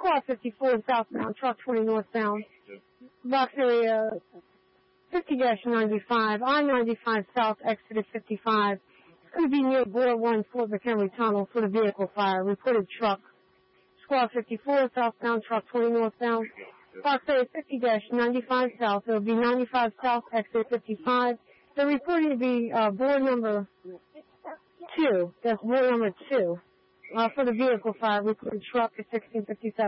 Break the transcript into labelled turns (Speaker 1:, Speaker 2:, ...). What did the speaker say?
Speaker 1: Squad 54 southbound, truck 20 northbound. Box area 50-95, I-95 south, exit at 55. It's going to be near Bore 1 Fort McHenry Tunnel for the vehicle fire. Reported truck. Squad 54 southbound, truck 20 northbound. Box area 50-95 south. It'll be 95 south, exit 55. They're reporting to be Bore number 2. That's Bore number 2. For the vehicle fire, reported truck at 1657.